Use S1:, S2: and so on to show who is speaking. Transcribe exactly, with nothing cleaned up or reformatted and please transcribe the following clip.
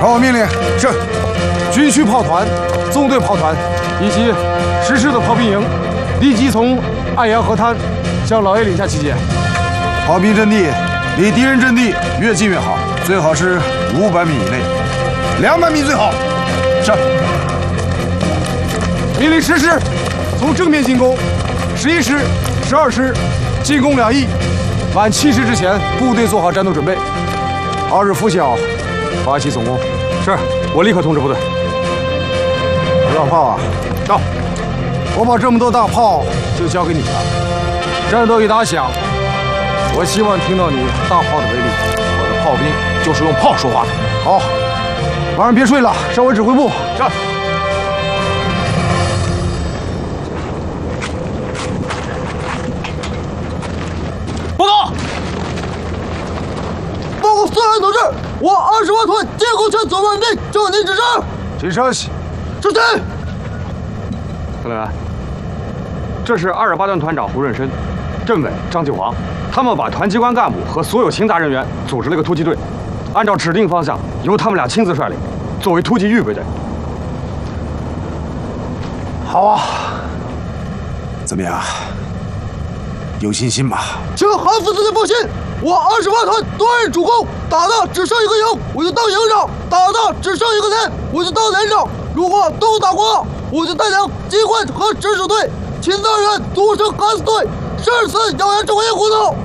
S1: 传我命令。
S2: 是。军区炮团、纵队炮团以及实施的炮兵营，立即从安阳河滩向老爷领下集结。
S1: 炮兵阵地离敌人阵地越近越好，最好是五百米以内，两百米最好。是。
S2: 命令实施，从正面进攻，十一师、十二师进攻两翼，晚七时之前，部队做好战斗准备。二日拂晓，发起总攻。是，我立刻通知部队。大炮啊，到！我把这么多大炮就交给你了。战斗一打响，我希望听到你大炮的威力。我的炮兵就是用炮说话的。好，晚上别睡了，上我指挥部。是。报告！
S3: 报告司令同志，我二十万团进攻圈左万兵，照您指示。
S2: 请稍息。
S3: 是的。
S2: 司令员，这是二十八团团长胡润生，政委张继煌，他们把团机关干部和所有勤杂人员组织了个突击队，按照指定方向，由他们俩亲自率领，作为突击预备队。
S1: 好啊，怎么样？有信心吧？
S3: 请韩副司令放心，我二十八团多任主攻，打的只剩一个营，我就到营上；打的只剩一个连，我就到连上。如果都打光，我就带领机关和直属队、勤杂人员组成敢死队，誓死咬牙指挥活动。